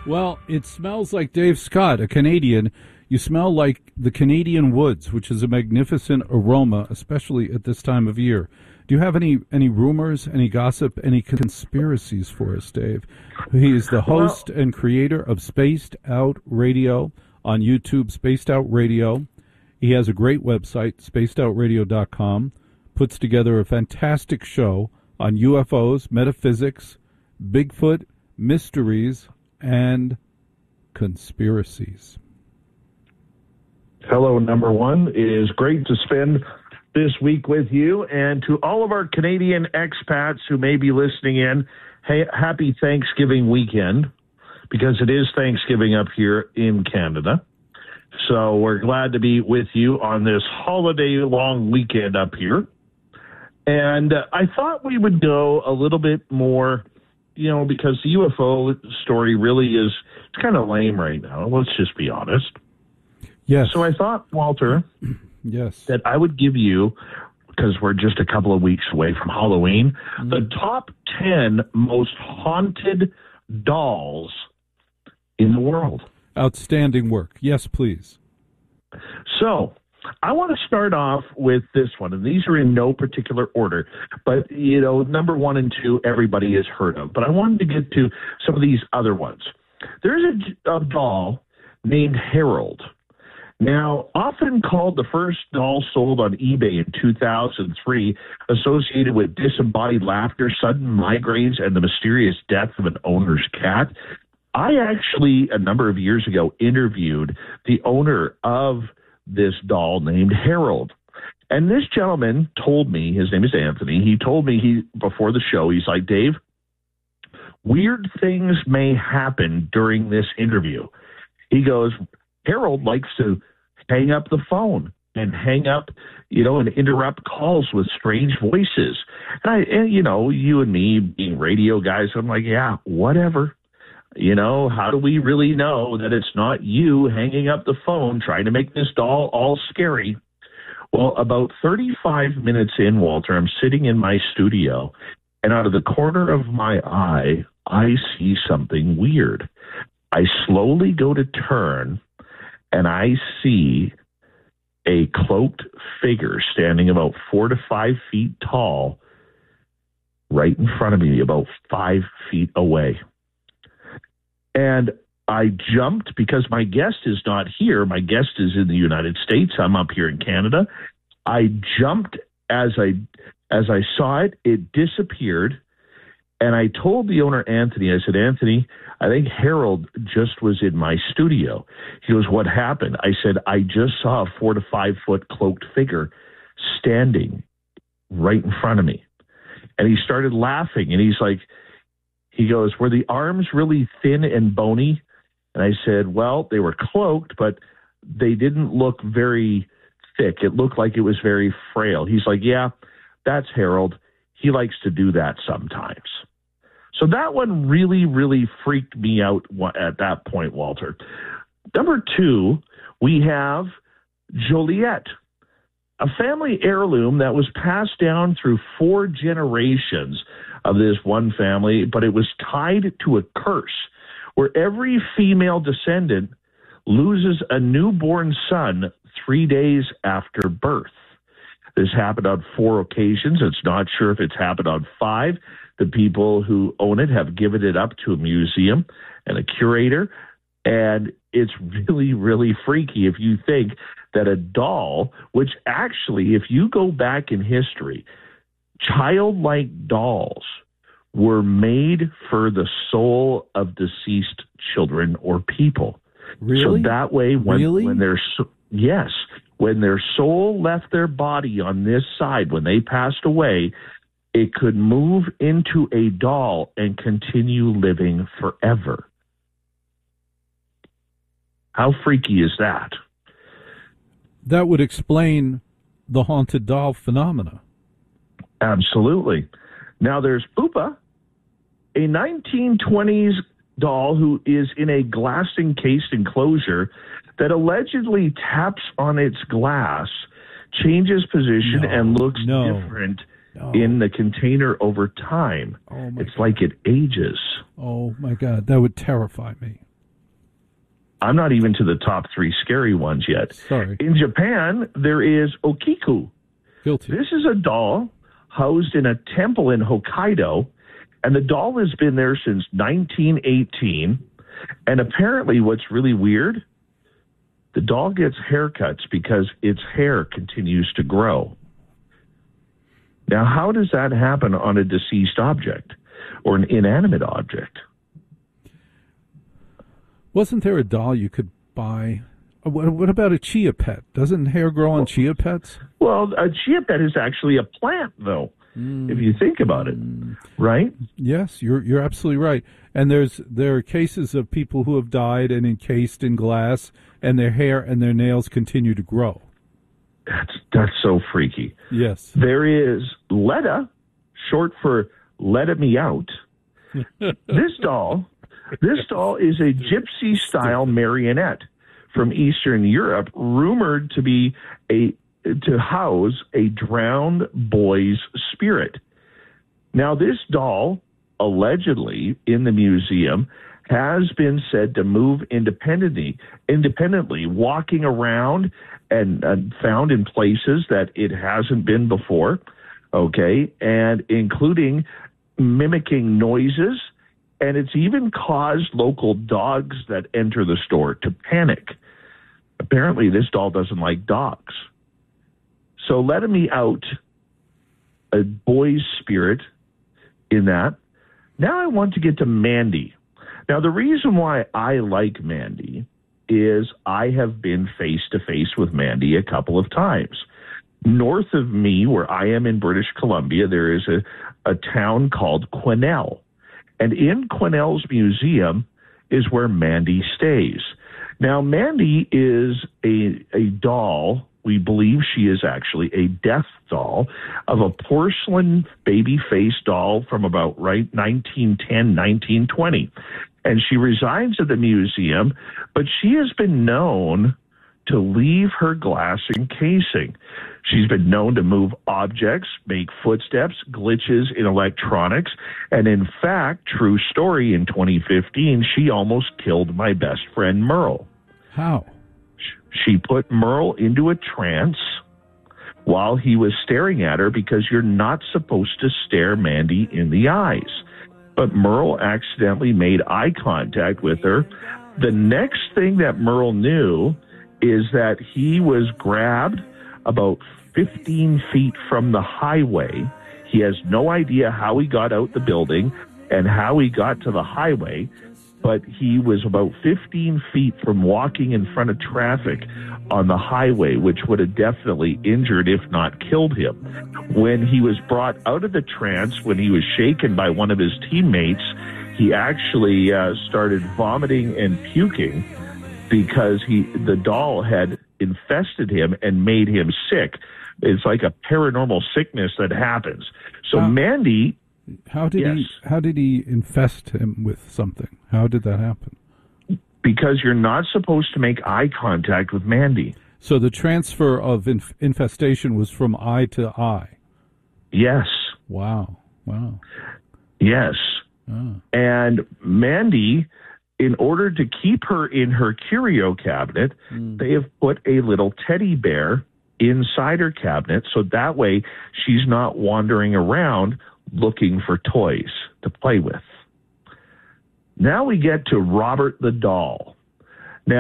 Well, it smells like Dave Scott, a Canadian. You smell like the Canadian woods, which is a magnificent aroma, especially at this time of year. Do you have any rumors, any gossip, any conspiracies for us, Dave? He is the host and creator of Spaced Out Radio on YouTube, Spaced Out Radio. He has a great website, spacedoutradio.com, puts together a fantastic show on UFOs, metaphysics, Bigfoot, mysteries, and conspiracies. Hello, number one. It is great to spend this week with you. And to all of our Canadian expats who may be listening in, hey, happy Thanksgiving weekend, because it is Thanksgiving up here in Canada. So we're glad to be with you on this holiday-long weekend up here. And I thought we would go a little bit more, because the UFO story really is it's kind of lame right now. Let's just be honest. Yes. So I thought, Walter, yes, that I would give you, because we're just a couple of weeks away from Halloween, the top 10 most haunted dolls in the world. Outstanding work. Yes, please. So I want to start off with this one, and these are in no particular order, but, number 1 and 2, everybody has heard of. But I wanted to get to some of these other ones. There's a doll named Harold. Now, often called the first doll sold on eBay in 2003, associated with disembodied laughter, sudden migraines, and the mysterious death of an owner's cat, I actually, a number of years ago, interviewed the owner of this doll named Harold. And this gentleman told me, his name is Anthony, he told me before the show, he's like, Dave, weird things may happen during this interview. He goes, Harold likes to hang up the phone and hang up, and interrupt calls with strange voices. And you and me being radio guys, I'm like, yeah, whatever. How do we really know that it's not you hanging up the phone trying to make this doll all scary? Well, about 35 minutes in, Walter, I'm sitting in my studio, and out of the corner of my eye, I see something weird. I slowly go to turn, and I see a cloaked figure standing about 4 to 5 feet tall right in front of me, about 5 feet away. And I jumped because my guest is not here. My guest is in the United States. I'm up here in Canada. I jumped as I saw it. It disappeared. And I told the owner, Anthony, I said, Anthony, I think Harold just was in my studio. He goes, what happened? I said, I just saw a 4 to 5 foot cloaked figure standing right in front of me. And he started laughing. And he goes, were the arms really thin and bony? And I said, well, they were cloaked, but they didn't look very thick. It looked like it was very frail. He's like, yeah, that's Harold. He likes to do that sometimes. So that one really, really freaked me out at that point, Walter. Number 2, we have Joliet, a family heirloom that was passed down through 4 generations of this one family, but it was tied to a curse where every female descendant loses a newborn son 3 days after birth. This happened on 4 occasions. It's not sure if it's happened on 5. The people who own it have given it up to a museum and a curator. And it's really, really freaky if you think that a doll, which actually, if you go back in history, childlike dolls were made for the soul of deceased children or people. Really? So that way, when their soul left their body on this side, when they passed away, it could move into a doll and continue living forever. How freaky is that? That would explain the haunted doll phenomena. Absolutely. Now there's Poopa, a 1920s doll who is in a glass-encased enclosure that allegedly taps on its glass, changes position, and looks different in the container over time. It's like it ages. Oh, my God. That would terrify me. I'm not even to the top 3 scary ones yet. Sorry. In Japan, there is Okiku. Guilty. This is a doll housed in a temple in Hokkaido, and the doll has been there since 1918. And apparently what's really weird, the doll gets haircuts because its hair continues to grow. Now, how does that happen on a deceased object or an inanimate object? Wasn't there a doll you could buy? What about a chia pet? Doesn't hair grow on chia pets? Well, a chia pet is actually a plant, though, if you think about it, right? Yes, you're absolutely right. And there are cases of people who have died and encased in glass, and their hair and their nails continue to grow. That's so freaky. Yes. There is Letta, short for Let Me Out. This doll is a gypsy-style marionette from Eastern Europe, rumored to house a drowned boy's spirit. Now, this doll, allegedly in the museum, has been said to move independently, walking around and found in places that it hasn't been before, okay, and including mimicking noises, and it's even caused local dogs that enter the store to panic. Apparently, this doll doesn't like dogs. So Let Me Out, a boy's spirit in that. Now I want to get to Mandy. Now, the reason why I like Mandy is I have been face-to-face with Mandy a couple of times. North of me, where I am in British Columbia, there is a town called Quesnel. And in Quesnel's museum is where Mandy stays. Now, Mandy is a doll. We believe she is actually a death doll of a porcelain baby-faced doll from about 1910, 1920. And she resides at the museum, but she has been known to leave her glass encasing. She's been known to move objects, make footsteps, glitches in electronics, and in fact, true story, in 2015, she almost killed my best friend Merle. How? She put Merle into a trance while he was staring at her, because you're not supposed to stare Mandy in the eyes. But Merle accidentally made eye contact with her. The next thing that Merle knew is that he was grabbed about 15 feet from the highway. He has no idea how he got out the building and how he got to the highway, but he was about 15 feet from walking in front of traffic on the highway, which would have definitely injured, if not killed him. When he was brought out of the trance, when he was shaken by one of his teammates, he actually started vomiting and puking because the doll had infested him and made him sick. It's like a paranormal sickness that happens. So Mandy... How did he infest him with something? How did that happen? Because you're not supposed to make eye contact with Mandy. So the transfer of infestation was from eye to eye? Yes. Wow. Yes. Oh. And Mandy, in order to keep her in her curio cabinet, they have put a little teddy bear inside her cabinet, so that way she's not wandering around looking for toys to play with. Now we get to Robert the doll.